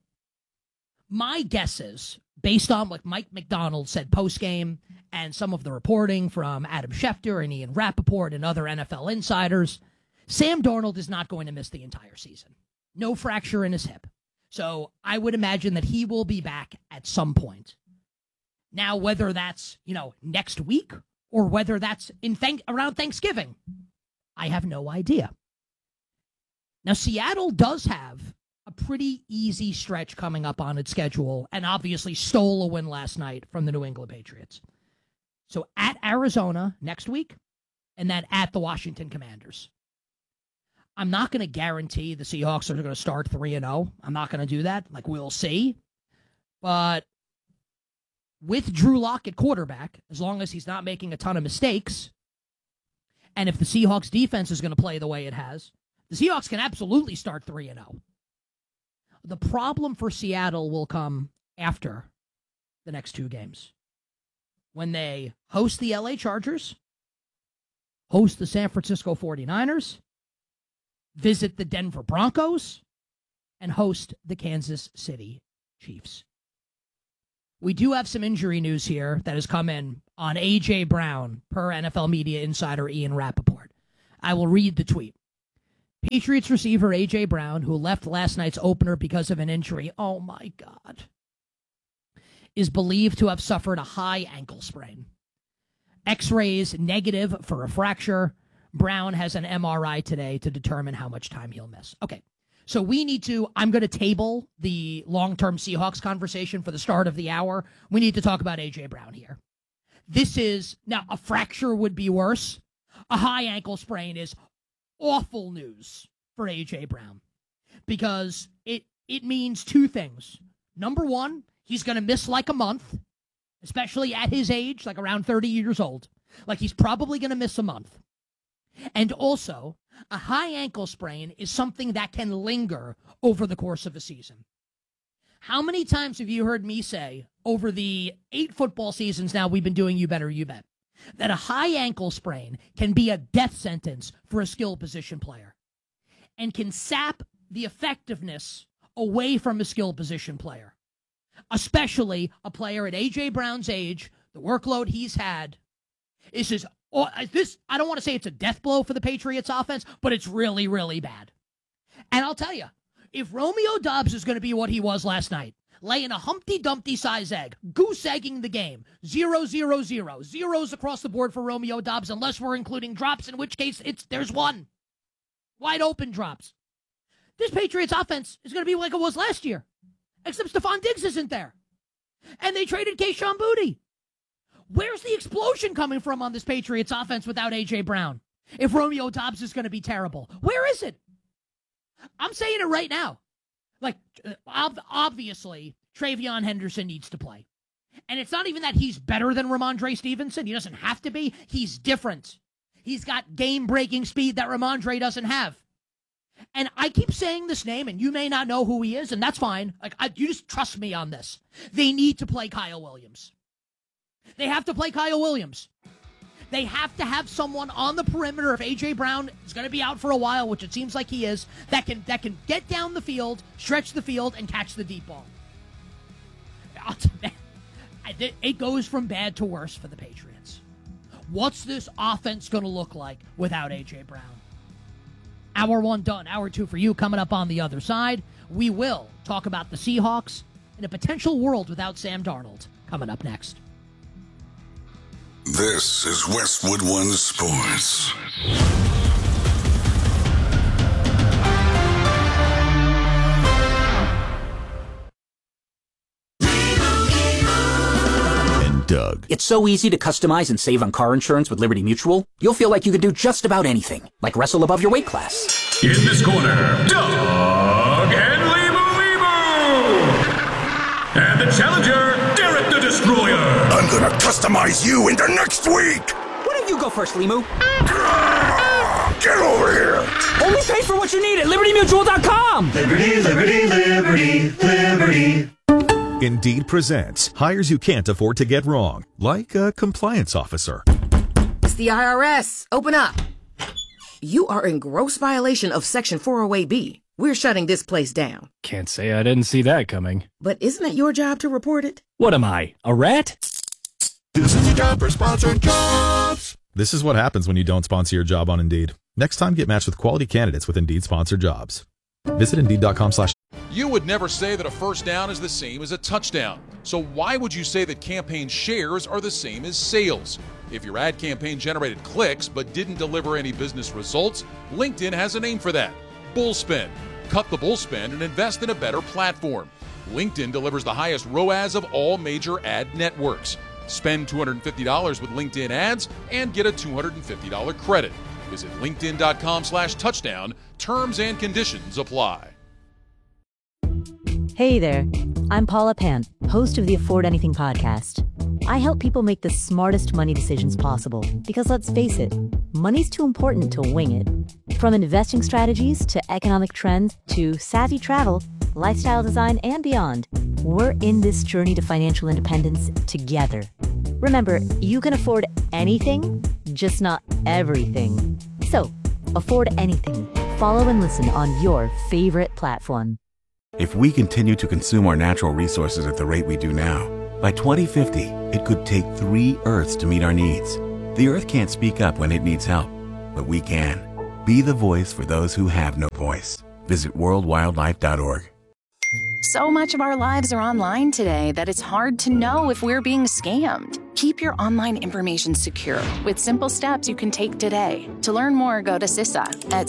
My guess is, based on what Mike McDonald said postgame and some of the reporting from Adam Schefter and Ian Rappaport and other NFL insiders, Sam Darnold is not going to miss the entire season. No fracture in his hip. So I would imagine that he will be back at some point. Now, whether that's, next week or whether that's around Thanksgiving, I have no idea. Now, Seattle does have a pretty easy stretch coming up on its schedule, and obviously stole a win last night from the New England Patriots. So at Arizona next week, and then at the Washington Commanders. I'm not going to guarantee the Seahawks are going to start 3-0. I'm not going to do that. We'll see. But with Drew Lock at quarterback, as long as he's not making a ton of mistakes, and if the Seahawks defense is going to play the way it has, the Seahawks can absolutely start 3-0. The problem for Seattle will come after the next two games. When they host the LA Chargers, host the San Francisco 49ers, visit the Denver Broncos, and host the Kansas City Chiefs. We do have some injury news here that has come in on A.J. Brown, per NFL media insider Ian Rappaport. I will read the tweet. Patriots receiver A.J. Brown, who left last night's opener because of an injury, oh my God, is believed to have suffered a high ankle sprain. X-rays negative for a fracture. Brown has an MRI today to determine how much time he'll miss. Okay, so I'm going to table the long-term Seahawks conversation for the start of the hour. We need to talk about A.J. Brown here. Now, a fracture would be worse. A high ankle sprain is awful news for A.J. Brown because it means two things. Number one, he's going to miss like a month, especially at his age, like around 30 years old. Like he's probably going to miss a month. And also, a high ankle sprain is something that can linger over the course of a season. How many times have you heard me say over the 8 football seasons now we've been doing You Better You Bet, that a high ankle sprain can be a death sentence for a skill position player and can sap the effectiveness away from a skill position player, especially a player at A.J. Brown's age, the workload he's had. I don't want to say it's a death blow for the Patriots offense, but it's really, really bad. And I'll tell you, if Romeo Doubs is going to be what he was last night, laying a Humpty Dumpty size egg, goose egging the game, 0-0-0, zeros across the board for Romeo Doubs, unless we're including drops, in which case there's one. Wide open drops. This Patriots offense is going to be like it was last year, except Stephon Diggs isn't there. And they traded Kayshon Boutte. Where's the explosion coming from on this Patriots offense without A.J. Brown? If Romeo Doubs is going to be terrible, where is it? I'm saying it right now. Like, obviously, Travion Henderson needs to play. And it's not even that he's better than Ramondre Stevenson. He doesn't have to be. He's different. He's got game-breaking speed that Ramondre doesn't have. And I keep saying this name, and you may not know who he is, and that's fine. You just trust me on this. They need to play Kyle Williams. They have to play Kyle Williams. They have to have someone on the perimeter if A.J. Brown is going to be out for a while, which it seems like he is, that can get down the field, stretch the field, and catch the deep ball. It goes from bad to worse for the Patriots. What's this offense going to look like without A.J. Brown? Hour 1 done. Hour 2 for you coming up on the other side. We will talk about the Seahawks in a potential world without Sam Darnold coming up next.
This is Westwood One Sports.
And Doug.
It's so easy to customize and save on car insurance with Liberty Mutual. You'll feel like you can do just about anything, like wrestle above your weight class.
In this corner, Doug and Limu. And the challenger, Derek the Destroyer.
I'm gonna customize you into next week!
Why don't you go first, Limu?
Get over here!
Only pay for what you need at LibertyMutual.com!
Liberty, liberty, liberty, liberty.
Indeed presents hires you can't afford to get wrong, like a compliance officer.
It's the IRS. Open up. You are in gross violation of Section 408B. We're shutting this place down.
Can't say I didn't see that coming.
But isn't it your job to report it?
What am I, a rat?
This is the job for sponsored jobs.
This is what happens when you don't sponsor your job on Indeed. Next time, get matched with quality candidates with Indeed sponsored jobs. Visit Indeed.com/.
You would never say that a first down is the same as a touchdown. So why would you say that campaign shares are the same as sales? If your ad campaign generated clicks but didn't deliver any business results, LinkedIn has a name for that. Bullspend. Cut the bullspend and invest in a better platform. LinkedIn delivers the highest ROAS of all major ad networks. Spend $250 with LinkedIn ads and get a $250 credit. Visit linkedin.com/touchdown. Terms and conditions apply.
Hey there, I'm Paula Pan, host of the Afford Anything podcast. I help people make the smartest money decisions possible because let's face it, money's too important to wing it. From investing strategies to economic trends to savvy travel, lifestyle design, and beyond, we're in this journey to financial independence together. Remember, you can afford anything, just not everything. So, afford anything. Follow and listen on your favorite platform.
If we continue to consume our natural resources at the rate we do now, by 2050, it could take 3 Earths to meet our needs. The Earth can't speak up when it needs help, but we can. Be the voice for those who have no voice. Visit worldwildlife.org.
So much of our lives are online today that it's hard to know if we're being scammed. Keep your online information secure with simple steps you can take today. To learn more, go to CISA at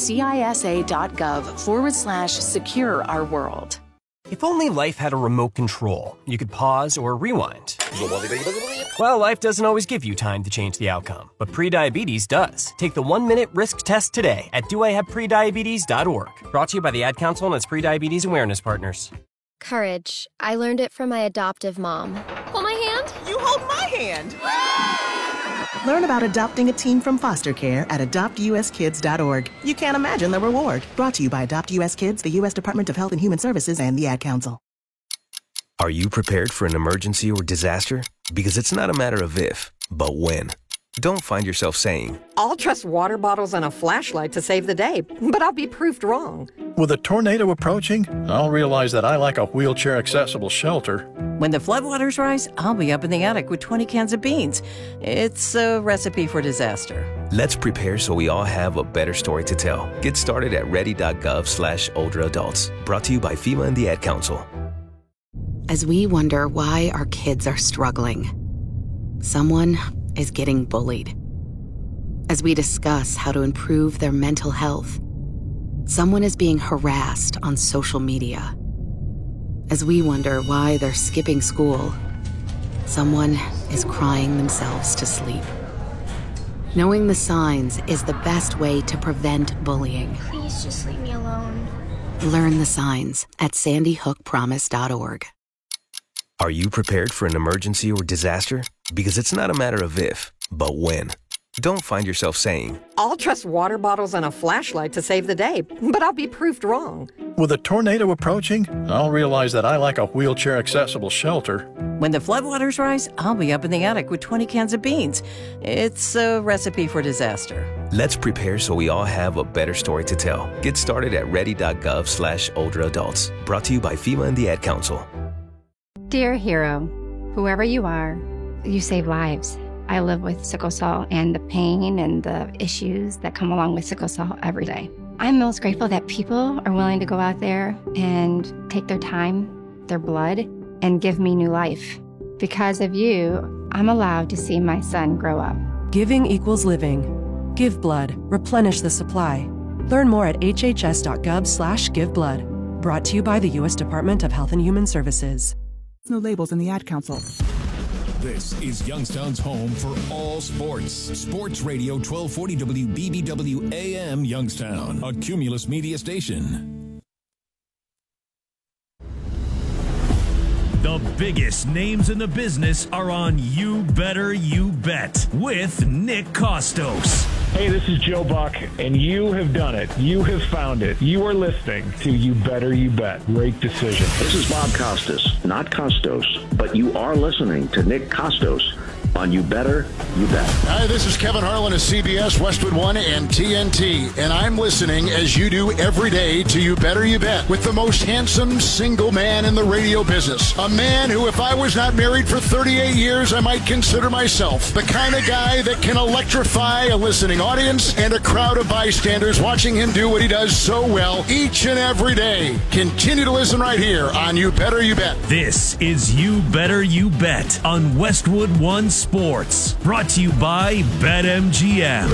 cisa.gov/secure our world.
If only life had a remote control, you could pause or rewind. Well, life doesn't always give you time to change the outcome, but prediabetes does. Take the 1-minute risk test today at doihaveprediabetes.org. Brought to you by the Ad Council and its Prediabetes Awareness Partners.
Courage. I learned it from my adoptive mom. Hold my hand.
You hold my hand.
Learn about adopting a teen from foster care at adoptuskids.org. You can't imagine the reward. Brought to you by Adopt US Kids, the U.S. Department of Health and Human Services, and the Ad Council.
Are you prepared for an emergency or disaster? Because it's not a matter of if, but when. Don't find yourself saying,
I'll trust water bottles and a flashlight to save the day, but I'll be proved wrong.
With a tornado approaching, I'll realize that I lack a wheelchair-accessible shelter.
When the floodwaters rise, I'll be up in the attic with 20 cans of beans. It's a recipe for disaster.
let's prepare so we all have a better story to tell. Get started at ready.gov/older adults. Brought to you by FEMA and the Ad Council.
As we wonder why our kids are struggling, someone is getting bullied. As we discuss how to improve their mental health, someone is being harassed on social media. As we wonder why they're skipping school, someone is crying themselves to sleep. Knowing the signs is the best way to prevent bullying.
Please just leave me alone.
Learn the signs at sandyhookpromise.org.
Are you prepared for an emergency or disaster? Because it's not a matter of if, but when. Don't find yourself saying,
I'll trust water bottles and a flashlight to save the day, but I'll be proved wrong.
With a tornado approaching, I'll realize that I lack a wheelchair-accessible shelter.
When the floodwaters rise, I'll be up in the attic with 20 cans of beans. It's a recipe for disaster.
let's prepare so we all have a better story to tell. Get started at ready.gov/older adults. Brought to you by FEMA and the Ad Council.
Dear hero, whoever you are, you save lives. I live with sickle cell and the pain and the issues that come along with sickle cell every day. I'm most grateful that people are willing to go out there and take their time, their blood, and give me new life. Because of you, I'm allowed to see my son grow up.
Giving equals living. Give blood. Replenish the supply. Learn more at hhs.gov/giveblood. Brought to you by the U.S. Department of Health and Human Services.
No labels in the Ad Council.
This is Youngstown's home for all sports. Sports Radio 1240 WBBW AM Youngstown, a Cumulus media station.
The biggest names in the business are on You Better You Bet with Nick Kostos.
Hey, this is Joe Buck, and you have done it. You have found it. You are listening to You Better You Bet. Great decision.
This is Bob Costas, not Costos, but you are listening to Nick Kostos on You Better You Bet.
Hi, this is Kevin Harlan of CBS, Westwood One, and TNT, and I'm listening as you do every day to You Better You Bet with the most handsome single man in the radio business. A man who, if I was not married for 38 years, I might consider myself the kind of guy that can electrify a listening audience and a crowd of bystanders watching him do what he does so well each and every day. Continue to listen right here on You Better You Bet.
This is You Better You Bet on Westwood One Sports. Brought to you by BetMGM.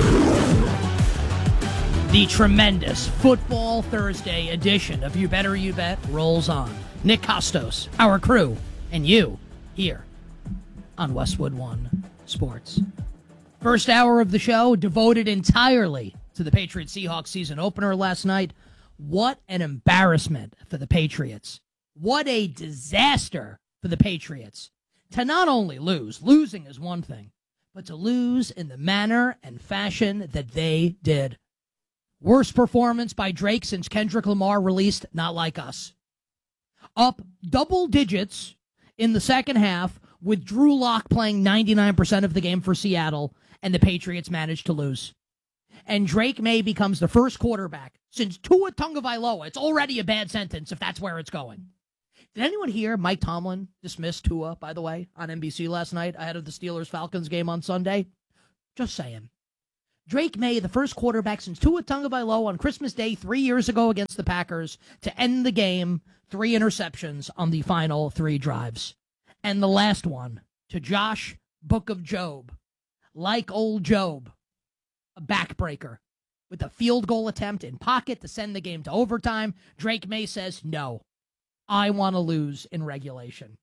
The tremendous Football Thursday edition of You Better You Bet rolls on. Nick Kostos, our crew, and you here on Westwood One Sports. First hour of the show devoted entirely to the Patriots-Seahawks season opener last night. What an embarrassment for the Patriots. What a disaster for the Patriots. To not only losing is one thing, but to lose in the manner and fashion that they did. Worst performance by Drake since Kendrick Lamar released Not Like Us. Up double digits in the second half with Drew Lock playing 99% of the game for Seattle, and the Patriots managed to lose. and Drake May becomes the first quarterback since Tua Tagovailoa. It's already a bad sentence if that's where it's going. Did anyone hear Mike Tomlin dismiss Tua, by the way, on NBC last night ahead of the Steelers-Falcons game on Sunday? Just saying. Drake May, the first quarterback since Tua Tagovailoa on Christmas Day 3 years ago against the Packers to end the game, 3 interceptions on the final 3 drives. And the last one to Josh Book of Job, like old Job, a backbreaker. With a field goal attempt in pocket to send the game to overtime, Drake May says, no, I want to lose in regulation.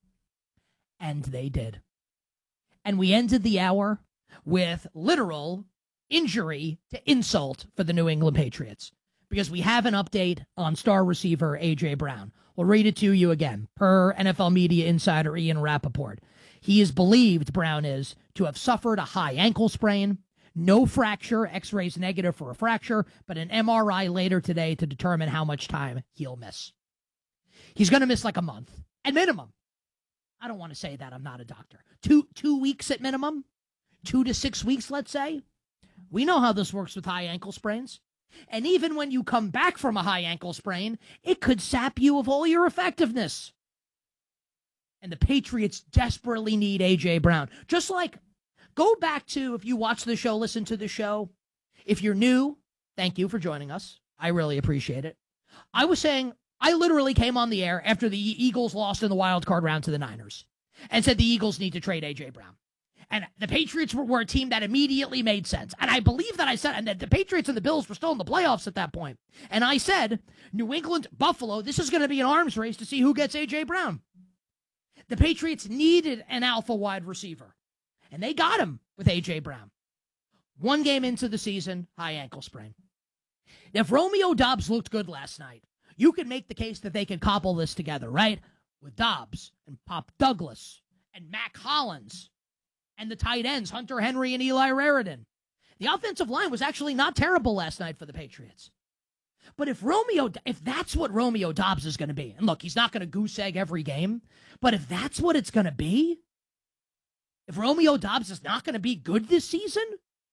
And they did. And we ended the hour with literal injury to insult for the New England Patriots, because we have an update on star receiver A.J. Brown. We'll read it to you again. Per NFL media insider Ian Rappaport, he is believed, Brown is, to have suffered a high ankle sprain. No fracture, x-rays negative for a fracture, but an MRI later today to determine how much time he'll miss. He's going to miss like a month at minimum. I don't want to say that. I'm not a doctor. Two weeks at minimum, 2 to 6 weeks, let's say. We know how this works with high ankle sprains. And even when you come back from a high ankle sprain, it could sap you of all your effectiveness. And the Patriots desperately need A.J. Brown. Just like, go back to, if you watch the show, listen to the show. If you're new, thank you for joining us. I really appreciate it. I was saying, I literally came on the air after the Eagles lost in the wild card round to the Niners and said the Eagles need to trade A.J. Brown. And the Patriots were a team that immediately made sense. And I believe that I said, and that the Patriots and the Bills were still in the playoffs at that point. And I said, New England, Buffalo, this is going to be an arms race to see who gets A.J. Brown. The Patriots needed an alpha wide receiver. And they got him with A.J. Brown. 1 game into the season, high ankle sprain. If Romeo Doubs looked good last night, you could make the case that they could cobble this together, right? With Doubs and Pop Douglas and Mac Hollins and the tight ends, Hunter Henry and Eli Raridan. The offensive line was actually not terrible last night for the Patriots. But if that's what Romeo Doubs is going to be, and look, he's not going to goose egg every game, but if that's what it's going to be, if Romeo Doubs is not going to be good this season,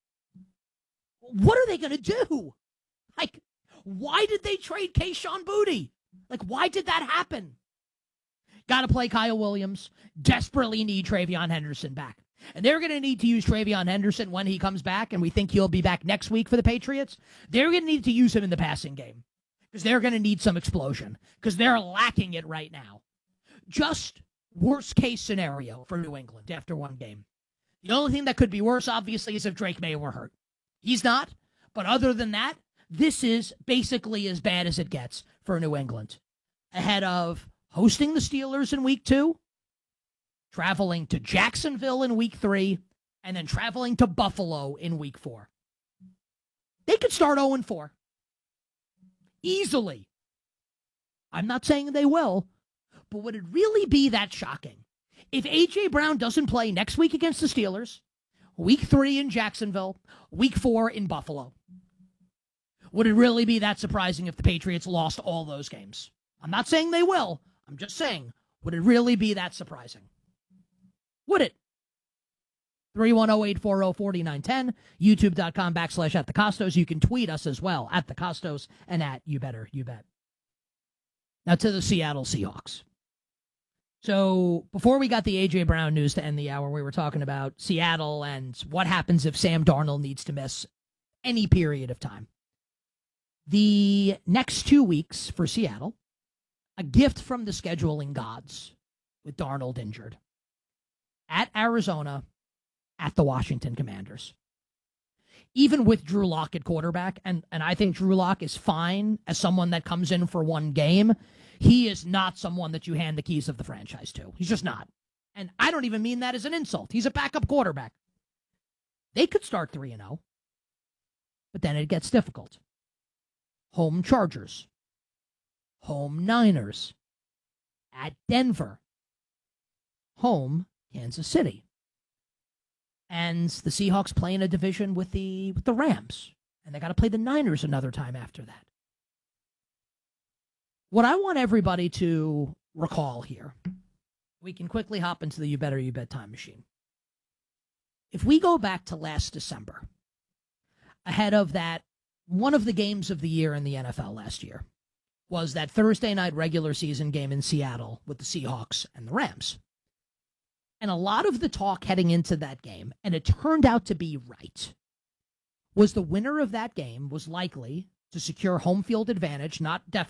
what are they going to do? Like, why did they trade Kayshon Boutte? Like, why did that happen? Got to play Kyle Williams. Desperately need TreVeyon Henderson back. And they're going to need to use TreVeyon Henderson when he comes back, and we think he'll be back next week for the Patriots. They're going to need to use him in the passing game because they're going to need some explosion because they're lacking it right now. Just worst case scenario for New England after 1 game. The only thing that could be worse, obviously, is if Drake May were hurt. He's not, but other than that, this is basically as bad as it gets for New England. Ahead of hosting the Steelers in week 2, traveling to Jacksonville in week 3, and then traveling to Buffalo in week 4. They could start 0-4. Easily. I'm not saying they will, but would it really be that shocking if A.J. Brown doesn't play next week against the Steelers, week 3 in Jacksonville, week 4 in Buffalo? Would it really be that surprising if the Patriots lost all those games? I'm not saying they will. I'm just saying, would it really be that surprising? Would it? 310-840-4910, youtube.com/@thecostos. You can tweet us as well, @thecostos and @YouBetterYouBet. Now to the Seattle Seahawks. So before we got the A.J. Brown news to end the hour, we were talking about Seattle and what happens if Sam Darnold needs to miss any period of time. The next 2 weeks for Seattle, a gift from the scheduling gods with Darnold injured. At Arizona, at the Washington Commanders. Even with Drew Lock at quarterback, and I think Drew Lock is fine as someone that comes in for 1 game, he is not someone that you hand the keys of the franchise to. He's just not. And I don't even mean that as an insult. He's a backup quarterback. They could start 3-0, but then it gets difficult. Home Chargers. Home Niners. At Denver. Home Kansas City. And the Seahawks play in a division with the Rams. And they got to play the Niners another time after that. What I want everybody to recall here, we can quickly hop into the You Better You Bet time machine. If we go back to last December, ahead of that, one of the games of the year in the NFL last year was that Thursday night regular season game in Seattle with the Seahawks and the Rams. And a lot of the talk heading into that game, and it turned out to be right, was the winner of that game was likely to secure home field advantage, not